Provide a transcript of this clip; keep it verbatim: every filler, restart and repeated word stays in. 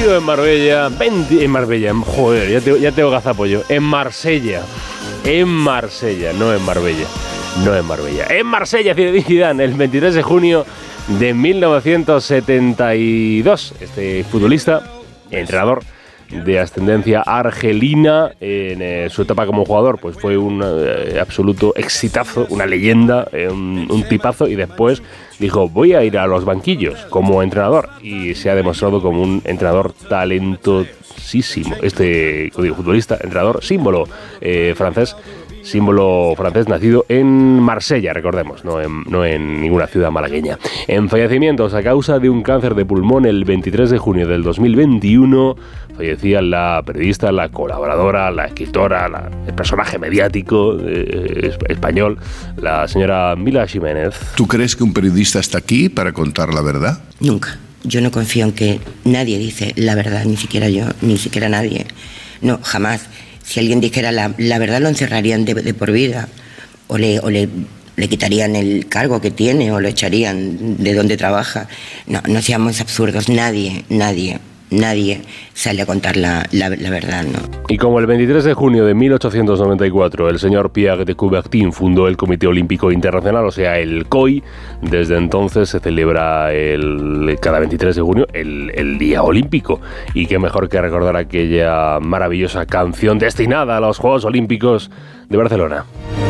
nacido en Marbella, veinte, en Marbella, joder, ya te, ya tengo gazapollo, en Marsella, en Marsella, no en Marbella, no en Marbella, en Marsella, Zinedine Zidane, el veintitrés de junio de mil novecientos setenta y dos, este futbolista, entrenador de ascendencia argelina, en eh, su etapa como jugador pues fue un eh, absoluto exitazo, una leyenda, eh, un, un tipazo, y después dijo voy a ir a los banquillos como entrenador, y se ha demostrado como un entrenador talentosísimo, este digo, futbolista, entrenador, símbolo eh, francés, símbolo francés nacido en Marsella, recordemos, no en, no en ninguna ciudad malagueña. En fallecimientos a causa de un cáncer de pulmón, el veintitrés de junio del dos mil veintiuno fallecía la periodista, la colaboradora, la escritora, la, el personaje mediático eh, español, la señora Mila Jiménez. ¿Tú crees que un periodista está aquí para contar la verdad? Nunca. Yo no confío en que nadie dice la verdad, ni siquiera yo, ni siquiera nadie. No, jamás. Si alguien dijera la, la verdad, lo encerrarían de, de por vida, o, le, o le, le quitarían el cargo que tiene, o lo echarían de donde trabaja. No, no seamos absurdos, nadie, nadie, nadie sale a contar la, la, la verdad, ¿no? Y como el veintitrés de junio de mil ochocientos noventa y cuatro el señor Pierre de Coubertin fundó el Comité Olímpico Internacional, o sea, el C O I, desde entonces se celebra el, cada veintitrés de junio el, el Día Olímpico. Y qué mejor que recordar aquella maravillosa canción destinada a los Juegos Olímpicos de Barcelona.